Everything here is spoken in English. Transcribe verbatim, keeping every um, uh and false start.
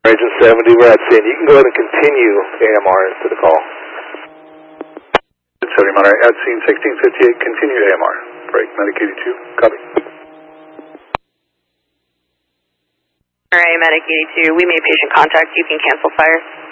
Agent seventy, we're at scene. You can go ahead and continue A M R into the call. seventy, Monterey, at scene sixteen fifty-eight, continue A M R. Break, Medic eighty-two, copy. Alright, Medic eighty-two, we made patient contact. You can cancel fire.